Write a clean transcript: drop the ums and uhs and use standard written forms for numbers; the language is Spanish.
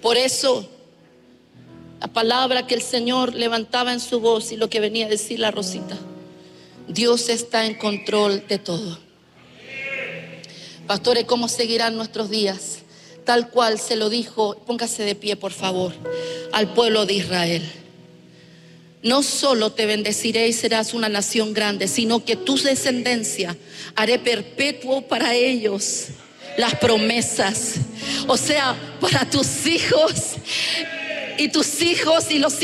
Por eso, la palabra que el Señor levantaba en su voz y lo que venía a decir la Rosita: Dios está en control de todo. Pastores, ¿cómo seguirán nuestros días? Tal cual se lo dijo, póngase de pie por favor, al pueblo de Israel. No solo te bendeciré y serás una nación grande, sino que tu descendencia haré perpetuo para ellos las promesas. O sea, para tus hijos y tus hijos y los hijos